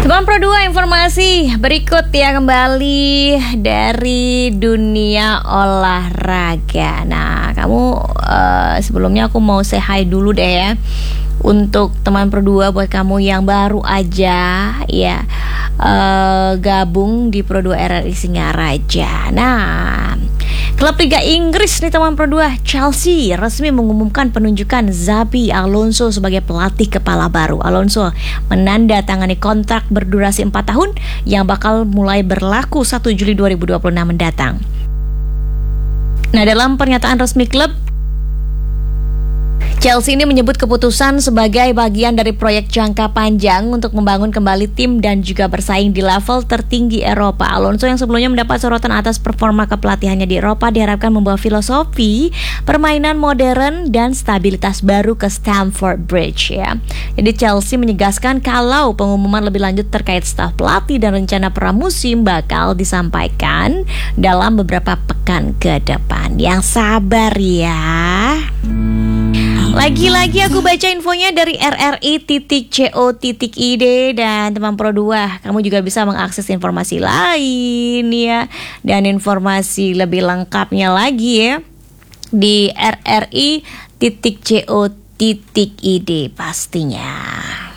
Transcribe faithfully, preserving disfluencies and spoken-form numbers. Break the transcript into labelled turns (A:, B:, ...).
A: Teman Pro dua, informasi berikut ya kembali dari dunia olahraga. Nah, kamu uh, sebelumnya aku mau say hi dulu deh ya untuk teman Pro dua, buat kamu yang baru aja ya uh, gabung di Pro dua R R I Singaraja. Nah, klub Liga Inggris nih teman Pro dua, Chelsea resmi mengumumkan penunjukan Xabi Alonso sebagai pelatih kepala baru. Alonso menandatangani kontrak berdurasi empat tahun yang bakal mulai berlaku satu Juli dua ribu dua puluh enam mendatang. Nah, dalam pernyataan resmi klub, Chelsea ini menyebut keputusan sebagai bagian dari proyek jangka panjang untuk membangun kembali tim dan juga bersaing di level tertinggi Eropa. Alonso yang sebelumnya mendapat sorotan atas performa kepelatihannya di Eropa diharapkan membawa filosofi permainan modern dan stabilitas baru ke Stamford Bridge ya. Jadi Chelsea menegaskan kalau pengumuman lebih lanjut terkait staf pelatih dan rencana pramusim bakal disampaikan dalam beberapa pekan ke depan. Yang sabar ya. Lagi-lagi aku baca infonya dari r r i titik co titik i d, dan teman Pro dua, kamu juga bisa mengakses informasi lain ya, dan informasi lebih lengkapnya lagi ya di r r i titik co titik i d pastinya.